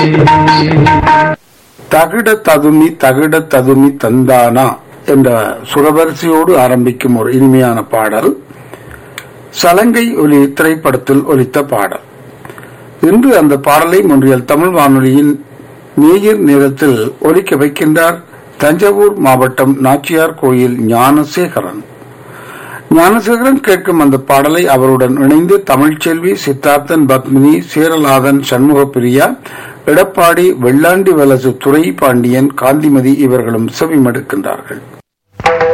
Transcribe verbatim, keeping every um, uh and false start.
தகிட ததுமி தகிட ததுமி தந்தானா என்ற சுரவரிசையோடு ஆரம்பிக்கும் ஒரு இனிமையான பாடல் சலங்கை ஒலி திரைப்படத்தில் ஒலித்த பாடல். இன்று அந்த பாடலை மொன்றியல் தமிழ் வானொலியின் நேயர் நேரத்தில் ஒலிக்க வைக்கின்றார் தஞ்சாவூர் மாவட்டம் நாச்சியார் கோயில் ஞானசேகரன். ஞானசேகரன் கேட்கும் அந்த பாடலை அவருடன் இணைந்து தமிழ்ச்செல்வி, சித்தார்த்தன், பத்மினி, சேரலாதன், சண்முகப்பிரியா, எடப்பாடி, வெள்ளாண்டி வலசு, துரை பாண்டியன், காந்திமதி இவர்களும் செவிமடுக்கின்றார்கள்.